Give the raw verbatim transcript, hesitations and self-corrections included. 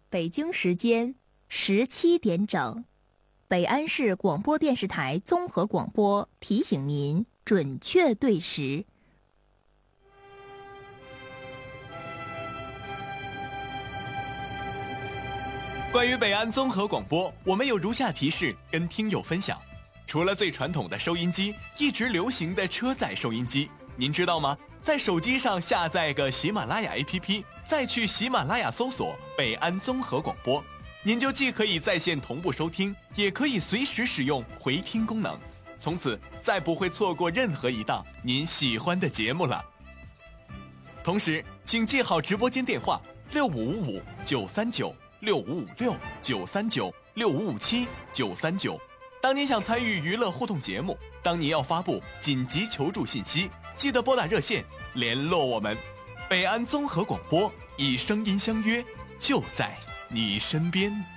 北京时间十七点整，北安市广播电视台综合广播提醒您准确对时。 关于北安综合广播，我们有如下提示跟听友分享：除了最传统的收音机，一直流行的车载收音机，您知道吗？在手机上下载个喜马拉雅 A P P， 再去喜马拉雅搜索北安综合广播，您就既可以在线同步收听，也可以随时使用回听功能，从此再不会错过任何一档您喜欢的节目了。同时，请记好直播间电话六五五五九三九。六五五六九三九六五五七九三九。当您想参与娱乐互动节目，当您要发布紧急求助信息，记得拨打热线联络我们。北安综合广播，以声音相约，就在你身边。